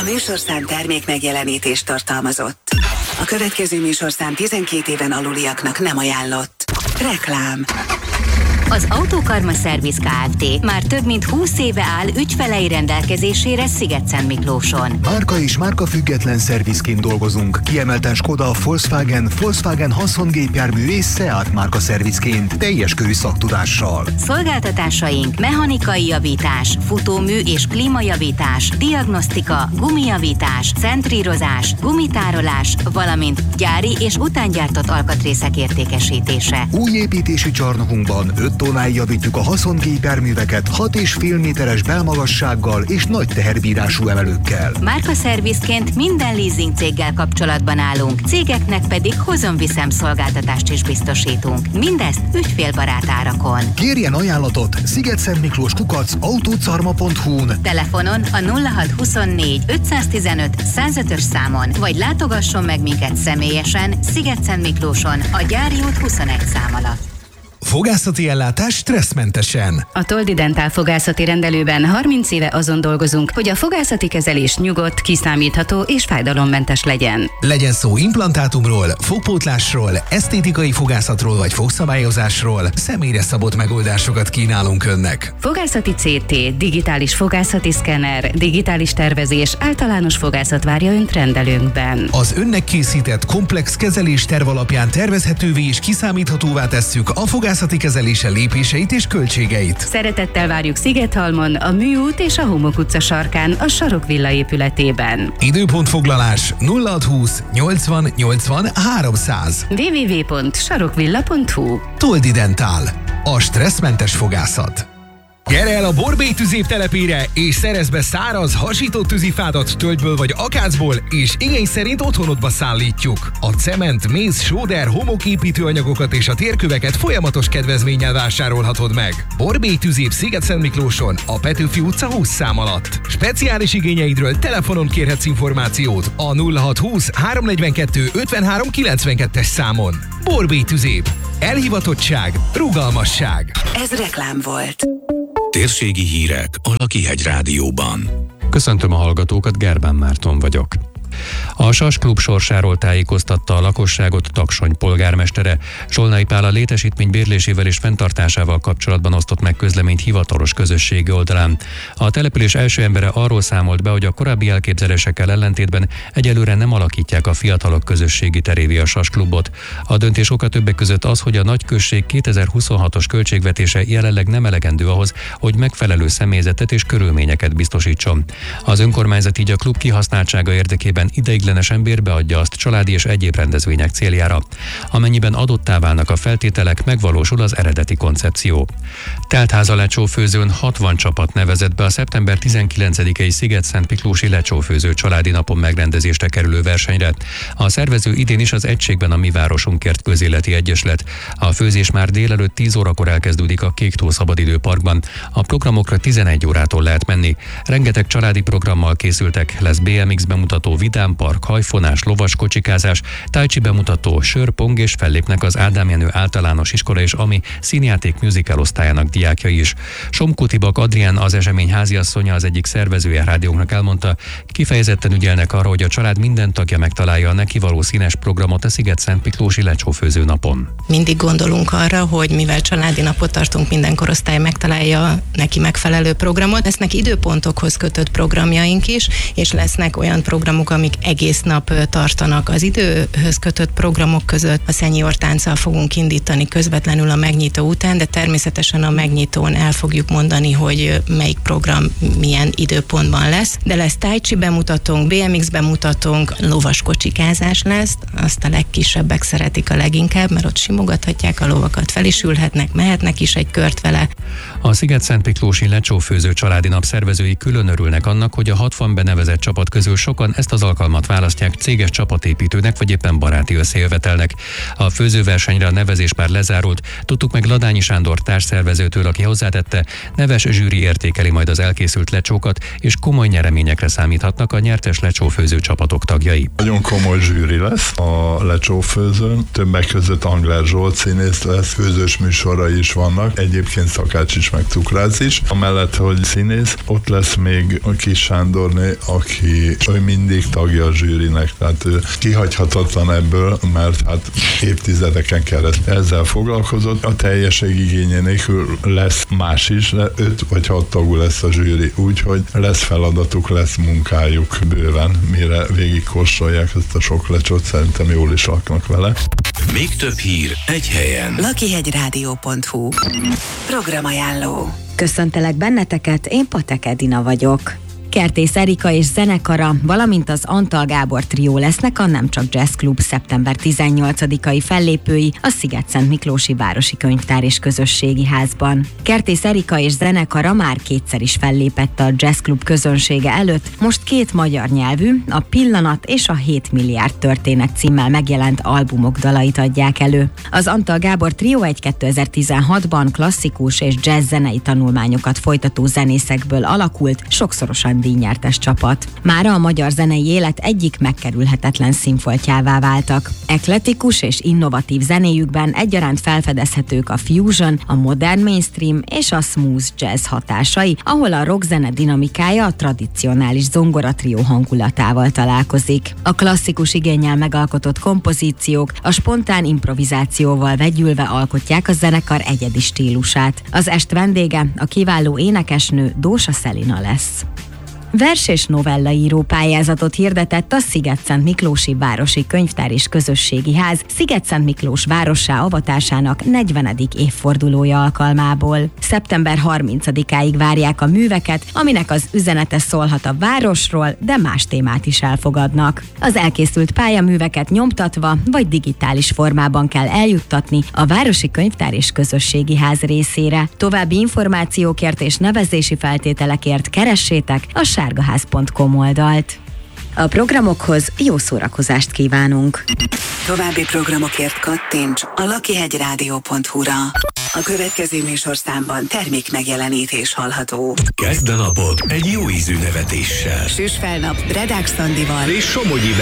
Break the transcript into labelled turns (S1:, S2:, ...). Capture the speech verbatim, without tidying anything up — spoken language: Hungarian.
S1: A műsorszám termék megjelenítést tartalmazott. A következő műsorszám tizenkét éven aluliaknak nem ajánlott. Reklám.
S2: Az Autókarma Szerviz Kft. Már több mint húsz éve áll ügyfelei rendelkezésére Szigetszentmiklóson.
S3: Márka és márka független szervizként dolgozunk. Kiemelten Skoda, Volkswagen, Volkswagen haszongépjármű és Seat márka szervizként teljes körű szaktudással.
S2: Szolgáltatásaink mechanikai javítás, futómű és klímajavítás, diagnosztika, gumijavítás, centrírozás, gumitárolás, valamint gyári és utángyártott alkatrészek értékesítése.
S3: Új építési csarnokunkban öt tonnáig javítjuk a haszongépjárműveket hat és fél méteres belmagassággal és nagy teherbírású emelőkkel.
S2: Márkaszervizként minden leasing céggel kapcsolatban állunk, cégeknek pedig hozom-viszem szolgáltatást is biztosítunk. Mindezt ügyfélbarát árakon.
S3: Kérjen ajánlatot Szigetszentmiklós kukac autócarma pont hu-n,
S2: telefonon a nulla hat huszonnégy ötszáztizenöt száz ötös számon, vagy látogasson meg minket személyesen Szigetszentmiklóson a Gyári út huszonegy szám alatt.
S4: Fogászati ellátás stresszmentesen.
S5: A Toldi Dentál fogászati rendelőben harminc éve azon dolgozunk, hogy a fogászati kezelés nyugodt, kiszámítható és fájdalommentes legyen.
S4: Legyen szó implantátumról, fogpótlásról, esztétikai fogászatról vagy fogszabályozásról, személyre szabott megoldásokat kínálunk önnek.
S5: Fogászati cé té, digitális fogászati szkenner, digitális tervezés, általános fogászat várja önt rendelőnkben.
S4: Az önnek készített komplex kezelés terv alapján tervezhetővé és kiszámíthatóvá tesszük a fogászati kezelése lépéseit és költségeit.
S5: Szeretettel várjuk Szigethalmon, a Műút és a Homok utca sarkán, a Sarokvilla épületében.
S4: Időpontfoglalás nulla hat húsz nyolcvan nyolcvan háromszáz.
S5: double-u double-u double-u pont sarokvilla pont hu.
S4: Toldi Dentál. A stresszmentes fogászat. Gyere el a Borbély tüzép telepére, és szerezz be száraz, hasított tűzifádat tölgyből vagy akácból, és igény szerint otthonodba szállítjuk. A cement, mész, sóder, homoképítőanyagokat és a térköveket folyamatos kedvezménnyel vásárolhatod meg. Borbély tüzép Szigetszentmiklóson, a Petőfi utca húsz szám alatt. Speciális igényeidről telefonon kérhetsz információt a nulla hat húsz háromnegyvenkettő ötvenhárom kilencvenkettes számon. Borbély tüzép. Elhivatottság, rugalmasság.
S1: Ez reklám volt.
S6: Térségi hírek a Lakihegy Rádióban.
S7: Köszöntöm a hallgatókat, Gerbán Márton vagyok. A Sas Klub sorsáról tájékoztatta a lakosságot Taksony polgármestere. Zsolnai Pál a létesítmény bérlésével és fenntartásával kapcsolatban osztott meg közleményt hivatalos közösségi oldalán. A település első embere arról számolt be, hogy a korábbi elképzelésekkel ellentétben egyelőre nem alakítják a fiatalok közösségi terévé a Sas Klubot. A döntés oka többek között az, hogy a nagyközség kétezer-huszonhatos költségvetése jelenleg nem elegendő ahhoz, hogy megfelelő személyzetet és körülményeket biztosítson. Az önkormányzat így a klub kihasználtsága érdekében ideiglenesen bérbeadja azt családi és egyéb rendezvények céljára. Amennyiben adottá válnak a feltételek, megvalósul az eredeti koncepció. Teltháza lecsófőzőn hatvan csapat nevezett be a szeptember tizenkilencedikei Szigetszentmiklósi lecsófőző családi napon megrendezésre kerülő versenyre. A szervező idén is az egységben a Mi Városunkért közéleti egyesület. A főzés már délelőtt tíz órakor elkezdődik a Kéktó szabadidőparkban. A programokra tizenegy órától lehet menni. Rengeteg családi programmal készültek, lesz bé em iksz bemutató, vidámpark, hajfonás, lovas kocsikázás, tájcsi bemutató, sör, pong, és fellépnek az Ádám Jenő általános iskola és Ami színjáték musical osztályának diákjai is. Somkó Tibak Adrián, az esemény háziasszonya, az egyik szervezője rádiónknak elmondta, kifejezetten ügyelnek arra, hogy a család minden tagja megtalálja a neki való színes programot a Szigetszentmiklósi lecsófőző napon.
S8: Mindig gondolunk arra, hogy mivel családi napot tartunk, minden korosztály megtalálja neki megfelelő programot. Lesznek időpontokhoz kötött programjaink is, és lesznek olyan programok, amik egész nap tartanak. Az időhöz kötött programok között a seniortánccal fogunk indítani közvetlenül a megnyitó után, de természetesen a megnyitón el fogjuk mondani, hogy melyik program milyen időpontban lesz. De lesz tájcsi bemutatónk, bé em iksz bemutatónk, lovas kocsikázás lesz, azt a legkisebbek szeretik a leginkább, mert ott simogathatják a lovakat, fel is ülhetnek, mehetnek is egy kört vele.
S7: A Szigetszentmiklósi lecsófőző családi nap szervezői külön örülnek annak, hogy a hatvan benevezett csapat közül sokan ezt az alkalmat alkalmat választják céges csapatépítőnek, vagy éppen baráti összejövetelnek. A főzőversenyre a nevezéspár lezárult, tudtuk meg Ladányi Sándor társszervezőtől, aki hozzátette, neves zsűri értékeli majd az elkészült lecsókat, és komoly nyereményekre számíthatnak a nyertes lecsófőző csapatok tagjai.
S9: Nagyon komoly zsűri lesz a lecsófőzőn, többek között Angler Zsolt színész lesz, főzős műsorai is vannak, egyébként Szakács is, meg Cukrász is. Amellett, hogy színész, ott lesz még a Kis Sándorné, aki ő mindig tagja a zsűrinek, tehát ő kihagyhatatlan ebből, mert hát évtizedeken keresztül ezzel foglalkozott. A teljesség igénye nélkül lesz más is, de öt vagy hat tagú lesz a zsűri, úgyhogy lesz feladatuk, lesz munkájuk bőven, mire végigkóstolják ezt a sok lecsót, szerintem jól is laknak vele.
S6: Még több hír egy helyen.
S1: lakihegyrádió pont hu Programajánló.
S10: Köszöntelek benneteket, én Patek Edina vagyok. Kertész Erika és zenekara, valamint az Antal Gábor trió lesznek a Nem Csak Jazz Klub szeptember tizennyolcadikai fellépői a Szigetszent Miklósi Városi Könyvtár és Közösségi Házban. Kertész Erika és zenekara már kétszer is fellépett a Jazz Klub közönsége előtt, most két magyar nyelvű, a Pillanat és a hét milliárd történet címmel megjelent albumok dalait adják elő. Az Antal Gábor trió egy kétezer-tizenhatban klasszikus és jazz zenei tanulmányokat folytató zenészekből alakult, sokszorosan díjnyertes csapat. Mára a magyar zenei élet egyik megkerülhetetlen színfoltjává váltak. Eklektikus és innovatív zenéjükben egyaránt felfedezhetők a fusion, a modern mainstream és a smooth jazz hatásai, ahol a rockzene dinamikája a tradicionális zongoratrió hangulatával találkozik. A klasszikus igénnyel megalkotott kompozíciók a spontán improvizációval vegyülve alkotják a zenekar egyedi stílusát. Az est vendége a kiváló énekesnő Dósa Szelina lesz. Vers- és novellaíró pályázatot hirdetett a Szigetszent Miklósi Városi Könyvtár és Közösségi Ház Szigetszent Miklós várossá avatásának negyvenedik évfordulója alkalmából. szeptember harmincadikáig várják a műveket, aminek az üzenete szólhat a városról, de más témát is elfogadnak. Az elkészült pályaműveket nyomtatva vagy digitális formában kell eljuttatni a Városi Könyvtár és Közösségi Ház részére. További információkért és nevezési feltételekért keressétek a sárgaház pont com oldalt. A programokhoz jó szórakozást kívánunk!
S1: További programokért kattints a lakihegyrádió pont hu-ra. A következő műsorszámban termék megjelenítés hallható.
S6: Kezd a napot egy jó ízű nevetéssel.
S1: Süss fel nap Bredák Szandival
S6: és Somogyi